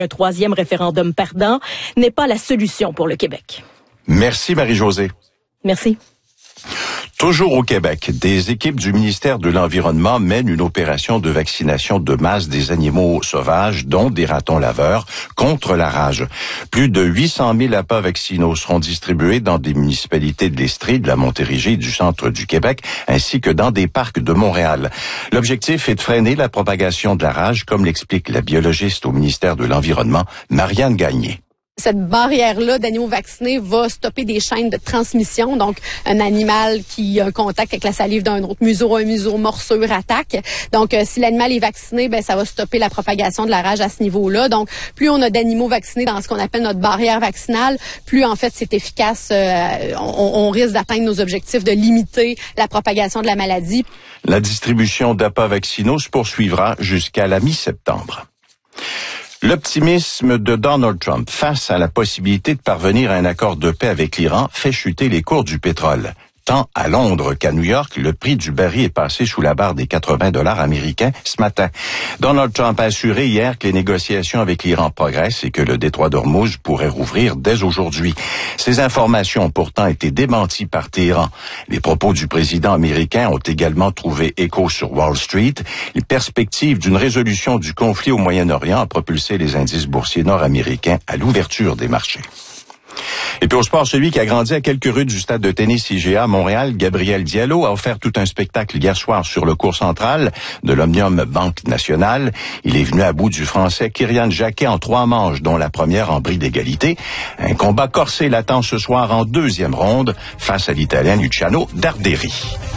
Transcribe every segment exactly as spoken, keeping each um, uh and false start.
Un troisième référendum perdant n'est pas la solution pour le Québec. Merci Marie-Josée. Merci. Toujours au Québec, des équipes du ministère de l'Environnement mènent une opération de vaccination de masse des animaux sauvages, dont des ratons laveurs, contre la rage. Plus de huit cent mille appâts vaccinaux seront distribués dans des municipalités de l'Estrie, de la Montérégie et du centre du Québec, ainsi que dans des parcs de Montréal. L'objectif est de freiner la propagation de la rage, comme l'explique la biologiste au ministère de l'Environnement, Marianne Gagné. Cette barrière-là d'animaux vaccinés va stopper des chaînes de transmission. Donc, un animal qui a un contact avec la salive d'un autre museau, un museau, morsure, attaque. Donc, euh, si l'animal est vacciné, ben ça va stopper la propagation de la rage à ce niveau-là. Donc, plus on a d'animaux vaccinés dans ce qu'on appelle notre barrière vaccinale, plus en fait c'est efficace. Euh, on, on risque d'atteindre nos objectifs de limiter la propagation de la maladie. La distribution d'appâts vaccinaux se poursuivra jusqu'à la mi-septembre. L'optimisme de Donald Trump face à la possibilité de parvenir à un accord de paix avec l'Iran fait chuter les cours du pétrole. Tant à Londres qu'à New York, le prix du baril est passé sous la barre des quatre-vingts dollars américains ce matin. Donald Trump a assuré hier que les négociations avec l'Iran progressent et que le détroit d'Ormuz pourrait rouvrir dès aujourd'hui. Ces informations ont pourtant été démenties par Téhéran. Les propos du président américain ont également trouvé écho sur Wall Street. Les perspectives d'une résolution du conflit au Moyen-Orient ont propulsé les indices boursiers nord-américains à l'ouverture des marchés. Et puis au sport, celui qui a grandi à quelques rues du stade de tennis I G A à Montréal, Gabriel Diallo, a offert tout un spectacle hier soir sur le court central de l'Omnium Banque Nationale. Il est venu à bout du Français Kyrian Jacquet en trois manches, dont la première en bris d'égalité. Un combat corsé l'attend ce soir en deuxième ronde face à l'Italien Luciano Darderi.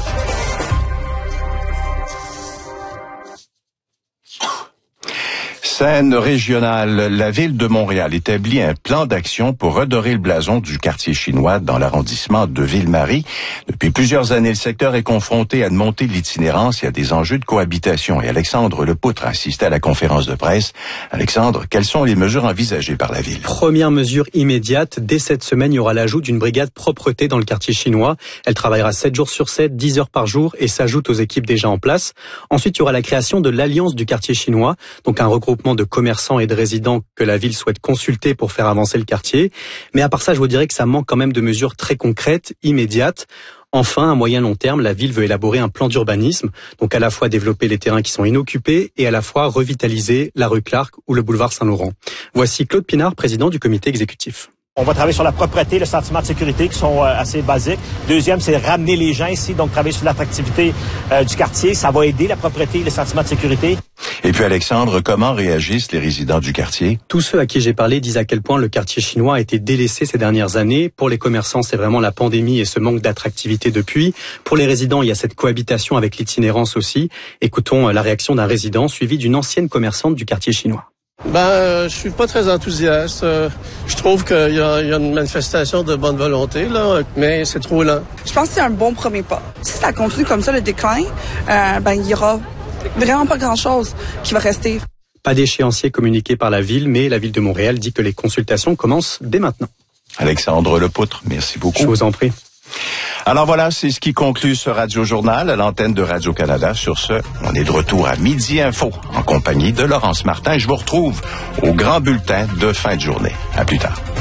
Scène régionale, la Ville de Montréal établit un plan d'action pour redorer le blason du quartier chinois dans l'arrondissement de Ville-Marie. Depuis plusieurs années, le secteur est confronté à une montée de l'itinérance et à des enjeux de cohabitation. Et Alexandre Lepoutre a assisté à la conférence de presse. Alexandre, quelles sont les mesures envisagées par la Ville? Première mesure immédiate, dès cette semaine, il y aura l'ajout d'une brigade propreté dans le quartier chinois. Elle travaillera sept jours sur sept, dix heures par jour et s'ajoute aux équipes déjà en place. Ensuite, il y aura la création de l'Alliance du quartier chinois, donc un regroupement de commerçants et de résidents que la ville souhaite consulter pour faire avancer le quartier. Mais à part ça, je vous dirais que ça manque quand même de mesures très concrètes, immédiates. Enfin, à moyen long terme, la ville veut élaborer un plan d'urbanisme, donc à la fois développer les terrains qui sont inoccupés et à la fois revitaliser la rue Clark ou le boulevard Saint-Laurent. Voici Claude Pinard, président du comité exécutif. On va travailler sur la propreté, le sentiment de sécurité qui sont euh, assez basiques. Deuxième, c'est ramener les gens ici, donc travailler sur l'attractivité euh, du quartier. Ça va aider la propreté et le sentiment de sécurité. Et puis Alexandre, comment réagissent les résidents du quartier? Tous ceux à qui j'ai parlé disent à quel point le quartier chinois a été délaissé ces dernières années. Pour les commerçants, c'est vraiment la pandémie et ce manque d'attractivité depuis. Pour les résidents, il y a cette cohabitation avec l'itinérance aussi. Écoutons la réaction d'un résident suivi d'une ancienne commerçante du quartier chinois. Ben, euh, je suis pas très enthousiaste. Euh, je trouve qu'il y a, il y a une manifestation de bonne volonté, là, mais c'est trop lent. Je pense que c'est un bon premier pas. Si ça continue comme ça, le déclin, euh, ben, il y aura vraiment pas grand-chose qui va rester. Pas d'échéancier communiqué par la ville, mais la ville de Montréal dit que les consultations commencent dès maintenant. Alexandre Lepoutre, merci beaucoup. Je vous en prie. Alors voilà, c'est ce qui conclut ce Radio-Journal à l'antenne de Radio-Canada. Sur ce, on est de retour à Midi Info en compagnie de Laurence Martin. Je vous retrouve au grand bulletin de fin de journée. À plus tard.